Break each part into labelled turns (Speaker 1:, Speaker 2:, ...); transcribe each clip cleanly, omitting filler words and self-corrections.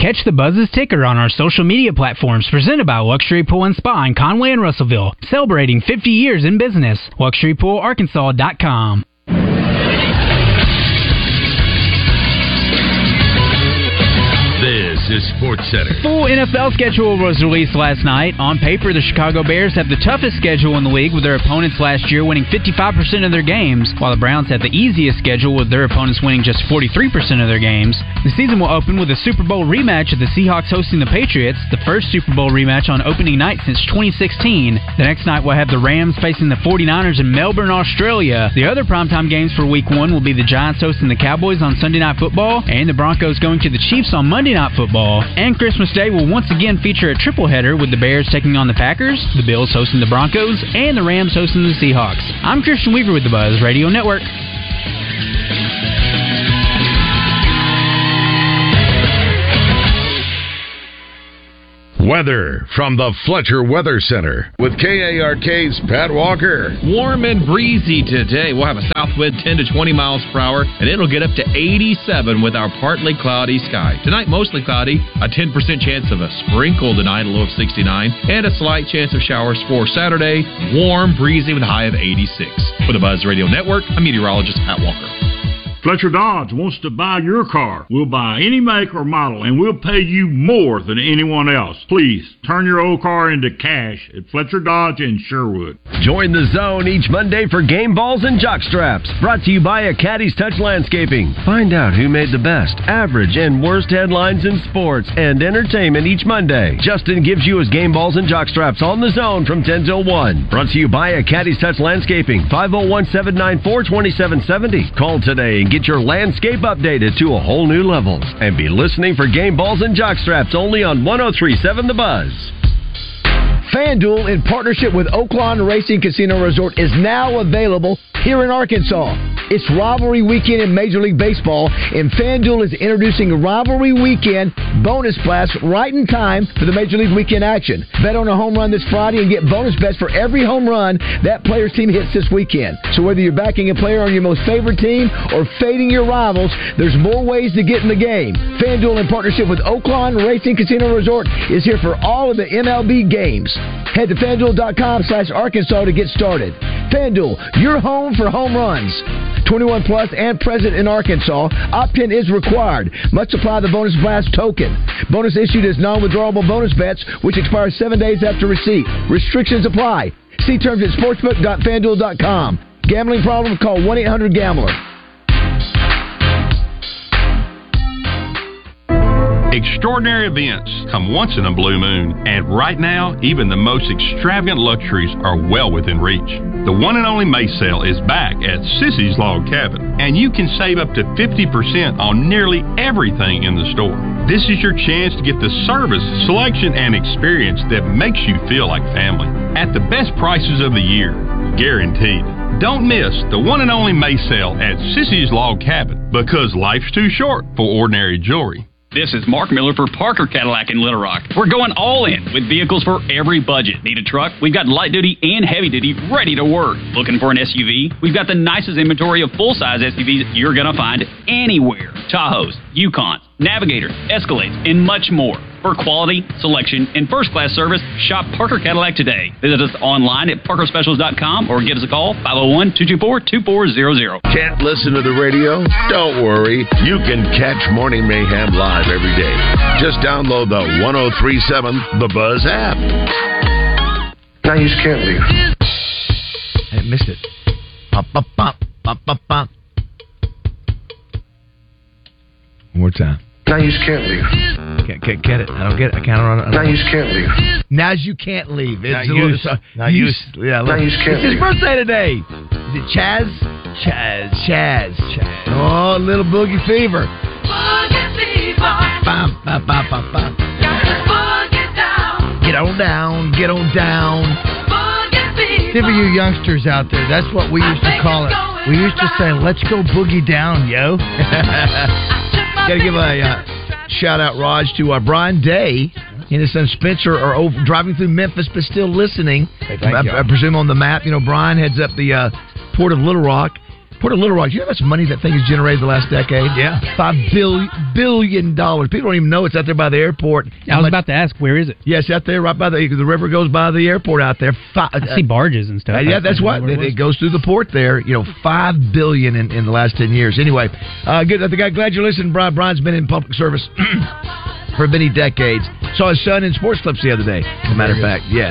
Speaker 1: Catch the Buzz's ticker on our social media platforms presented by Luxury Pool and Spa in Conway and Russellville, celebrating 50 years in business. LuxuryPoolArkansas.com.
Speaker 2: This is SportsCenter.
Speaker 1: Full NFL schedule was released last night. On paper, the Chicago Bears have the toughest schedule in the league, with their opponents last year winning 55% of their games, while the Browns have the easiest schedule, with their opponents winning just 43% of their games. The season will open with a Super Bowl rematch of the Seahawks hosting the Patriots, the first Super Bowl rematch on opening night since 2016. The next night we'll have the Rams facing the 49ers in Melbourne, Australia. The other primetime games for Week 1 will be the Giants hosting the Cowboys on Sunday Night Football, and the Broncos going to the Chiefs on Monday Night Football. And Christmas Day will once again feature a tripleheader, with the Bears taking on the Packers, the Bills hosting the Broncos, and the Rams hosting the Seahawks. I'm Christian Weaver with the Buzz Radio Network.
Speaker 2: Weather from the Fletcher Weather Center with KARK's Pat Walker.
Speaker 3: Warm and breezy today. We'll have a south wind 10 to 20 miles per hour, and it'll get up to 87 with our partly cloudy sky. Tonight, mostly cloudy, a 10% chance of a sprinkle tonight, a low of 69, and a slight chance of showers for Saturday. Warm, breezy with a high of 86. For the Buzz Radio Network, I'm meteorologist Pat Walker.
Speaker 4: Fletcher Dodge wants to buy your car. We'll buy any make or model, and we'll pay you more than anyone else. Please, turn your old car into cash at Fletcher Dodge in Sherwood.
Speaker 5: Join the zone each Monday for Game Balls and Jock Straps. Brought to you by Acadie's Touch Landscaping. Find out who made the best, average, and worst headlines in sports and entertainment each Monday. Justin gives you his Game Balls and Jock Straps on the zone from 10 till 1. Brought to you by Acadie's Touch Landscaping. 501-794-2770. Call today and get your landscape updated to a whole new level. And be listening for Game Balls and Jock Straps only on 103.7 The Buzz.
Speaker 6: FanDuel, in partnership with Oaklawn Racing Casino Resort, is now available here in Arkansas. It's Rivalry Weekend in Major League Baseball, and FanDuel is introducing Rivalry Weekend bonus blasts right in time for the Major League Weekend action. Bet on a home run this Friday and get bonus bets for every home run that player's team hits this weekend. So whether you're backing a player on your most favorite team or fading your rivals, there's more ways to get in the game. FanDuel, in partnership with Oaklawn Racing Casino Resort, is here for all of the MLB games. Head to FanDuel.com/Arkansas to get started. FanDuel, your home for home runs. 21 plus and present in Arkansas. Opt-in is required. Must apply the bonus blast token. Bonus issued as non-withdrawable bonus bets, which expire 7 days after receipt. Restrictions apply. See terms at sportsbook.fanduel.com. Gambling problem? Call 1-800-GAMBLER.
Speaker 7: Extraordinary events come once in a blue moon, and right now, even the most extravagant luxuries are well within reach. The one and only May sale is back at Sissy's Log Cabin, and you can save up to 50% on nearly everything in the store. This is your chance to get the service, selection, and experience that makes you feel like family at the best prices of the year, guaranteed. Don't miss the one and only May sale at Sissy's Log Cabin, because life's too short for ordinary jewelry.
Speaker 8: This is Mark Miller for Parker Cadillac in Little Rock. We're going all in with vehicles for every budget. Need a truck? We've got light duty and heavy duty ready to work. Looking for an SUV? We've got the nicest inventory of full-size SUVs you're going to find anywhere. Tahoes, Yukons, Navigators, Escalades, and much more. For quality, selection, and first-class service, shop Parker Cadillac today. Visit us online at parkerspecials.com or give us a call, 501-224-2400.
Speaker 2: Can't listen to the radio? Don't worry. You can catch Morning Mayhem live every day. Just download the 103.7 The Buzz app.
Speaker 9: Now you just can't leave.
Speaker 6: I missed it. Bop, bop, bop, bop, bop, bop. One more time.
Speaker 9: Now you just can't leave.
Speaker 6: Can't get it. I don't get it. I can't run it.
Speaker 9: Now you just can't leave.
Speaker 6: Now you can't leave. It's
Speaker 9: Now you just can't
Speaker 6: leave.
Speaker 9: leave.
Speaker 6: It's his birthday today. Is it Chaz? Chaz. Oh, little Boogie Fever.
Speaker 10: Boogie Fever.
Speaker 6: Bum, bum, bum, bum, bum.
Speaker 10: Boogie down.
Speaker 6: Get on down. Get on down.
Speaker 10: Boogie Fever.
Speaker 11: See, for you youngsters out there, that's what we used to call it. We used to say, let's go boogie down, yo.
Speaker 6: Got to give a shout-out, Raj, to Brian Day and his son Spencer are driving through Memphis but still listening.
Speaker 11: Hey, thank you.
Speaker 6: I presume on the map. You know, Brian heads up the Port of Little Rock. Port of Little Rock, you know how much money that thing has generated the last decade?
Speaker 11: Yeah.
Speaker 6: $5 billion. People don't even know it's out there by the airport.
Speaker 1: I was about to ask, where is it?
Speaker 6: Yes, out there, right by the river goes by the airport out there.
Speaker 1: I see barges and stuff.
Speaker 6: Yeah, that's what it goes through the port there. $5 billion in the last 10 years. Anyway, good. I'm glad you're listening. Brian's been in public service for many decades. Saw his son in sports clips the other day. As a matter of fact, yes.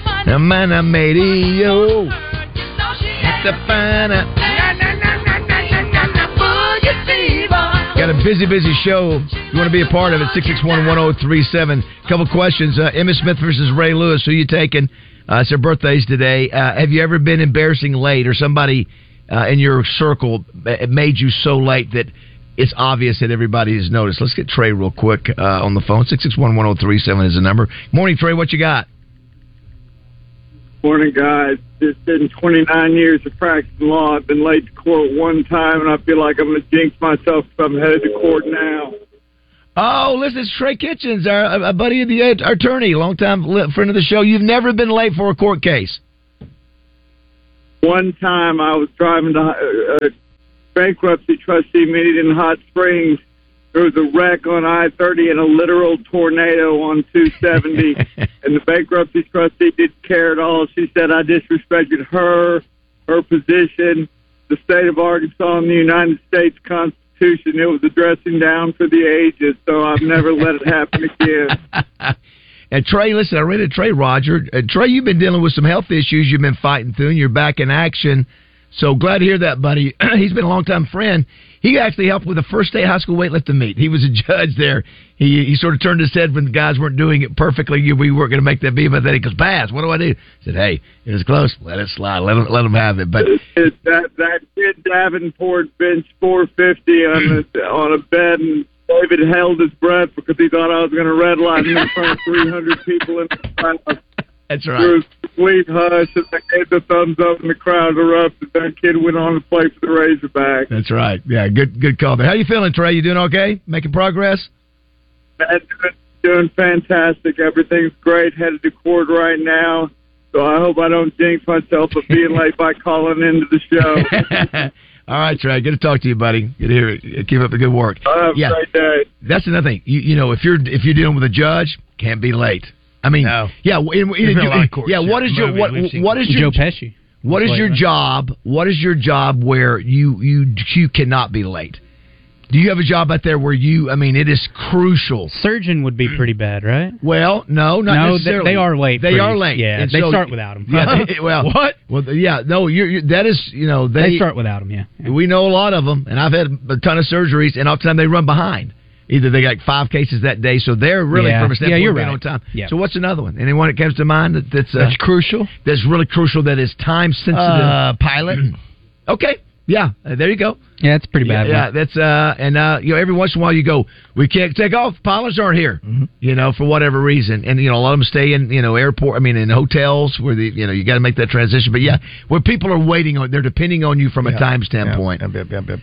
Speaker 6: Got a busy show. You want to be a part of it? 661-1037. Couple questions. Emmitt Smith versus Ray Lewis. Who you taking? It's their birthdays today. Have you ever been embarrassing late, or somebody in your circle made you so late that it's obvious that everybody has noticed? Let's get Trey real quick on the phone. 661-1037 is the number. Morning, Trey. What you got?
Speaker 12: Morning, guys. It's been 29 years of practicing law. I've been late to court one time, and I feel like I'm going to jinx myself if I'm headed to court now.
Speaker 6: Oh, listen, it's Trey Kitchens, a buddy of the attorney, longtime friend of the show. You've never been late for a court case.
Speaker 12: One time I was driving to a bankruptcy trustee meeting in Hot Springs. There was a wreck on I-30 and a literal tornado on 270, and the bankruptcy trustee didn't care at all. She said I disrespected her position, the state of Arkansas, and the United States Constitution. It was a dressing down for the ages, so I've never let it happen again.
Speaker 6: And Trey, listen, I read it, Trey, Roger. Trey, you've been dealing with some health issues you've been fighting through, and you're back in action. So glad to hear that, buddy. He's been a long-time friend. He actually helped with the first state high school weightlifting meet. He was a judge there. He sort of turned his head when the guys weren't doing it perfectly. We weren't going to make that be, but then he goes, "Pass. What do I do?" I said, "Hey, it was close. Let it slide. Let him have it." But
Speaker 12: that kid Davenport benched 450 on a bed, and David held his breath because he thought I was going to redline him in front of 300 people in the crowd.
Speaker 6: That's right.
Speaker 12: There was a complete hush, and I gave the thumbs up, and the crowd erupted. That kid went on to play for the Razorbacks.
Speaker 6: That's right. Yeah, good call there. How you feeling, Trey? You doing okay? Making progress?
Speaker 12: Doing fantastic. Everything's great. Headed to court right now. So I hope I don't jinx myself of being late by calling into the show.
Speaker 6: All right, Trey. Good to talk to you, buddy. Good to hear it. Keep up the good work.
Speaker 12: Have a great day.
Speaker 6: That's another thing. You know, if you're dealing with a judge, can't be late. I mean,
Speaker 11: no.
Speaker 6: Yeah. What is your
Speaker 1: Joe Pesci?
Speaker 6: What is your job? What is your job where you cannot be late? Do you have a job out there where it is crucial?
Speaker 1: Surgeon would be pretty bad, right?
Speaker 6: Well, not necessarily.
Speaker 1: They are late.
Speaker 6: They are late.
Speaker 1: Yeah, they start without them.
Speaker 6: Yeah,
Speaker 1: what?
Speaker 6: Well, yeah, no, that is,
Speaker 1: they start without them. Yeah,
Speaker 6: we know a lot of them, and I've had a ton of surgeries, and all the time they run behind. Either they got 5 cases that day, so they're really from a standpoint of being on time. Yeah. So what's another one? Anyone that comes to mind that's
Speaker 11: crucial?
Speaker 6: That's really crucial. That is time sensitive.
Speaker 11: Pilot.
Speaker 6: Okay. Yeah, there you go.
Speaker 1: Yeah, it's pretty bad.
Speaker 6: Yeah, that's every once in a while you go, we can't take off. Pilots aren't here, for whatever reason, and a lot of them stay in airport. In hotels where you got to make that transition. But yeah, where people are waiting on, they're depending on you from a time standpoint.
Speaker 11: Yep.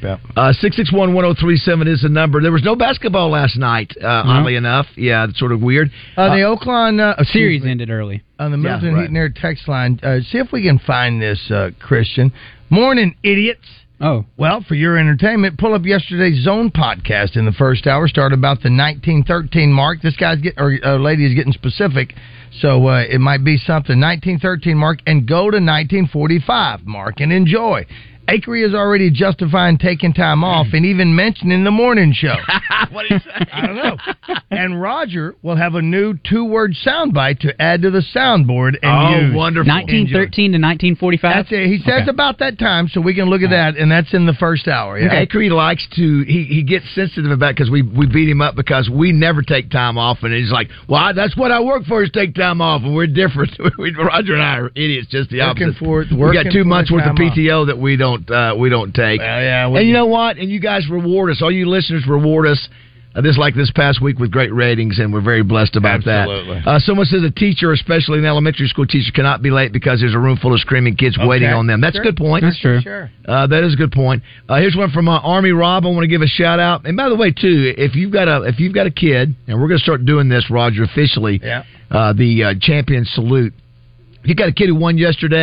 Speaker 6: 661-1037 is the number. There was no basketball last night, oddly enough. Yeah, it's sort of weird.
Speaker 11: The Oakland
Speaker 1: series ended early
Speaker 11: on the Milton Heat and Air text line. See if we can find this, Christian. Morning, idiots.
Speaker 1: Oh.
Speaker 11: Well, for your entertainment, pull up yesterday's Zone podcast in the first hour. Start about the 1913 mark. This guy's lady is getting specific, so it might be something. 1913 mark, and go to 1945 mark and enjoy. Akery is already justifying taking time off and even mentioning the morning show.
Speaker 6: What did he say?
Speaker 11: I don't know. And Roger will have a new 2-word soundbite to add to the soundboard. And
Speaker 6: wonderful.
Speaker 1: 1913 to 1945?
Speaker 11: That's it. He says about that time, so we can look at that, and that's in the first hour. Yeah?
Speaker 6: Akery likes to, he gets sensitive about it because we beat him up because we never take time off, and he's like, well, that's what I work for is take time off, and we're different. Roger and I are idiots, just the opposite. We got 2 months worth of PTO that we don't take. And you know what? And you guys reward us. All you listeners reward us. This past week with great ratings, and we're very blessed about that. Someone says a teacher, especially an elementary school teacher, cannot be late because there's a room full of screaming kids waiting on them. That's a good point.
Speaker 1: That's true.
Speaker 11: Sure.
Speaker 6: That is a good point. Here's one from Army Rob. I want to give a shout out. And by the way, too, if you've got a kid, and we're going to start doing this, Roger, officially, the champion salute. If you got a kid who won yesterday,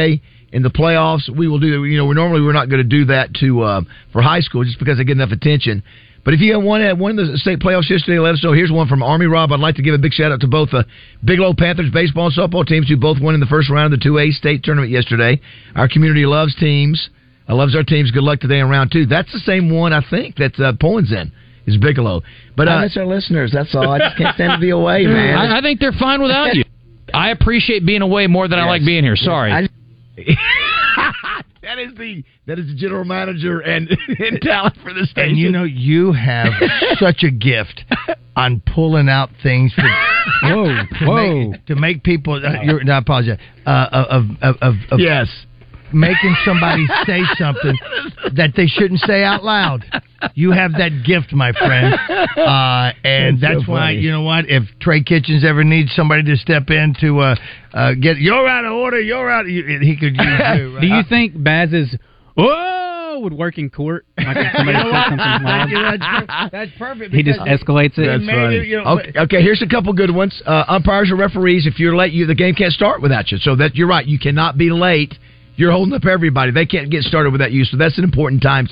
Speaker 13: in the playoffs. We will do. We're not going to do that for high school just because they get enough attention. But if you have one of the state playoffs yesterday, let us know. Here's one from Army Rob. I'd like to give a big shout out to both the Bigelow Panthers baseball and softball teams who both won in the first round of the 2A state tournament yesterday. Our community loves teams. Loves our teams. Good luck today in round 2. That's the same one, I think, that Poland's in, is Bigelow. But
Speaker 14: I miss our listeners. That's all. I just can't stand to be away, man.
Speaker 15: I think they're fine without you. I appreciate being away more than I like being here. Sorry.
Speaker 13: That is the general manager and talent for the station.
Speaker 11: And you have such a gift on pulling out things to make people. I apologize.
Speaker 13: Yes.
Speaker 11: Making somebody say something that they shouldn't say out loud. You have that gift, my friend. And that's so why, you know what? If Trey Kitchens ever needs somebody to step in to get, you're out of order, he could use you. Right?
Speaker 1: Do you think Baz's would work in court? Like if somebody says something loud?
Speaker 11: That's perfect.
Speaker 1: He just escalates it.
Speaker 13: That's funny. Okay, here's a couple good ones. Umpires or referees, if you're late, the game can't start without you. So that you're right. You cannot be late. You're holding up everybody. They can't get started without you, so that's an important time.